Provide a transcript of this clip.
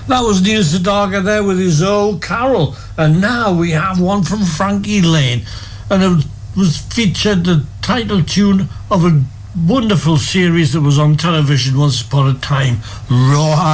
That was Neil Sedaka there with his old carol. And now we have one from Frankie Lane. And it was featured the title tune of a wonderful series that was on television once upon a time, Rawhide.